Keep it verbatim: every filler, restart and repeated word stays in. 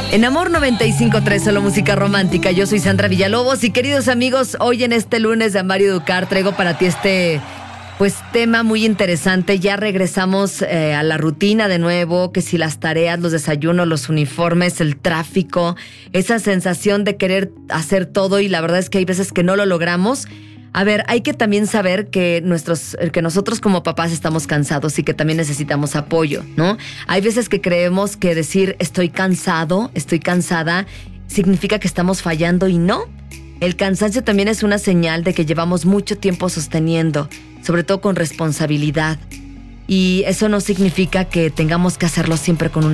En Amor noventa y cinco punto tres, solo música romántica. Yo soy Sandra Villalobos y queridos amigos, hoy en este lunes de Amar y Educar traigo para ti este pues tema muy interesante. Ya regresamos eh, a la rutina de nuevo, que si las tareas, los desayunos, los uniformes, el tráfico, esa sensación de querer hacer todo y la verdad es que hay veces que no lo logramos. A ver, hay que también saber que nuestros, que nosotros como papás estamos cansados y que también necesitamos apoyo, ¿no? Hay veces que creemos que decir estoy cansado, estoy cansada, significa que estamos fallando y no. El cansancio también es una señal de que llevamos mucho tiempo sosteniendo, sobre todo con responsabilidad. Y eso no significa que tengamos que hacerlo siempre con una